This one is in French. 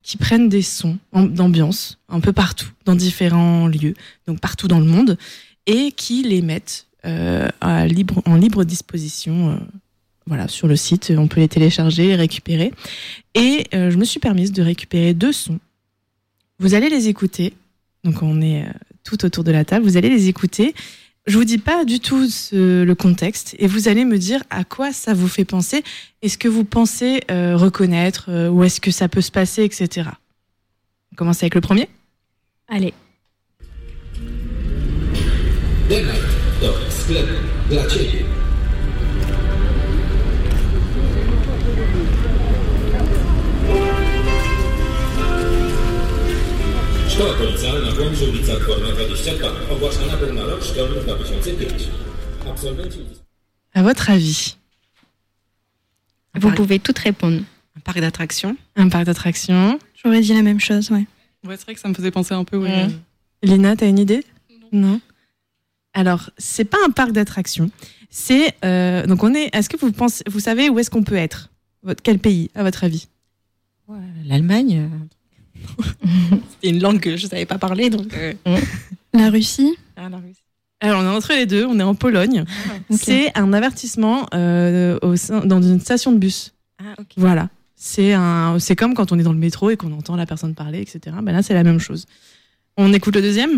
qui prennent des sons d'ambiance un peu partout, dans différents lieux, donc partout dans le monde, et qui les mettent en libre disposition sur le site. On peut les télécharger, les récupérer. Et je me suis permise de récupérer 2 sons. Vous allez les écouter. Donc on est tout autour de la table. Vous allez les écouter. Je vous dis pas du tout le contexte et vous allez me dire à quoi ça vous fait penser. Est-ce que vous pensez reconnaître ou est-ce que ça peut se passer, etc. On commence avec le premier. Allez. Denard to sklep dla Ciebie. Szkoła Policyjna w Łomży, ulica Dworna 22, ogłaszana był na rok szkolny 2005. Absolwenci... À votre avis, Vous pouvez toutes répondre. Un parc d'attractions. un parc d'attractions. J'aurais dit la même chose, ouais. Ouais, c'est vrai que ça me faisait penser un peu. Ouais. Lina, t'as une idée ? Non. Alors, c'est pas un parc d'attractions. C'est donc on est. Est-ce que vous savez où est-ce qu'on peut être ? Quel pays, à votre avis ? Ouais, l'Allemagne. C'était une langue que je savais pas parler, donc. La Russie. Ah, la Russie. Alors, on est entre les deux. On est en Pologne. Ok. C'est un avertissement dans une station de bus. Ah, ok. Voilà. C'est comme quand on est dans le métro et qu'on entend la personne parler, etc. Ben là, c'est la même chose. On écoute le deuxième ?